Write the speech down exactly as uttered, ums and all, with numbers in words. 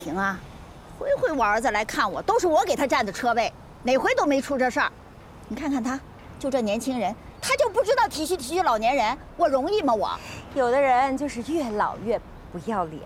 行啊，回回我儿子来看我，都是我给他占的车位，哪回都没出这事儿。你看看他，就这年轻人，他就不知道体恤体恤老年人，我容易吗我？ 有的人就是越老越不要脸。